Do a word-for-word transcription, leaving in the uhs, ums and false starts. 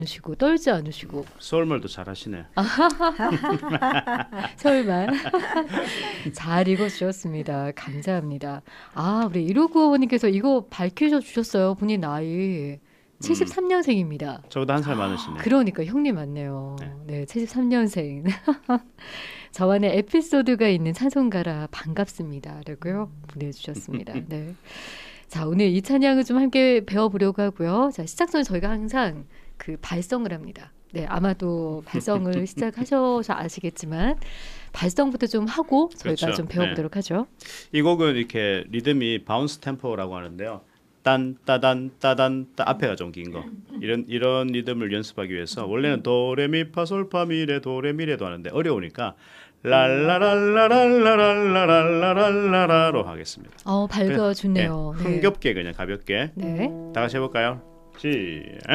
않으시고 떨지 않으시고 서울말도 잘하시네. 서울말 잘 읽어주셨습니다. 감사합니다. 아, 우리 일오구오님께서 이거 밝히셔 주셨어요. 본인 나이 칠십삼 년생입니다. 저보다 한 살 많으시네. 그러니까 형님 맞네요. 네. 네, 칠십삼 년생. 저만의 에피소드가 있는 찬송가라 반갑습니다. 라고요 보내주셨습니다. 네. 자, 오늘 이 찬양을 좀 함께 배워보려고 하고요. 자, 시작 전에 저희가 항상 그 발성을 합니다. 네, 아마도 발성을 시작하셔서 아시겠지만 발성부터 좀 하고 저희가 그렇죠. 좀 배워보도록 네. 하죠. 이 곡은 이렇게 리듬이 바운스 템포라고 하는데요. 딴 따단 따단 따 앞에가 좀 긴 거. 이런 이런 리듬을 연습하기 위해서 원래는 도레미파솔파미레 도레미레도 하는데 어려우니까 랄라랄라랄라랄라랄라랄라로 하겠습니다. 어, 밝아 좋네요. 네, 흥겹게 그냥 가볍게. 네. 다 같이 해볼까요? 시작.